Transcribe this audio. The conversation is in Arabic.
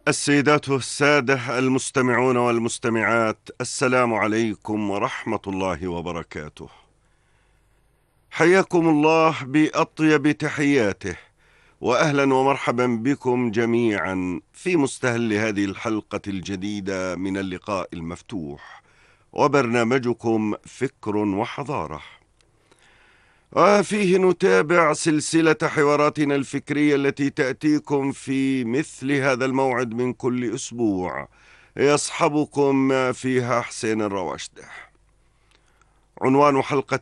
السيدات والسادة المستمعون والمستمعات، السلام عليكم ورحمة الله وبركاته. حياكم الله بأطيب تحياته، وأهلا ومرحبا بكم جميعا في مستهل هذه الحلقة الجديدة من اللقاء المفتوح وبرنامجكم فكر وحضارة، وفيه نتابع سلسلة حواراتنا الفكرية التي تأتيكم في مثل هذا الموعد من كل أسبوع، يصحبكم فيها حسين الرواشدة. عنوان حلقة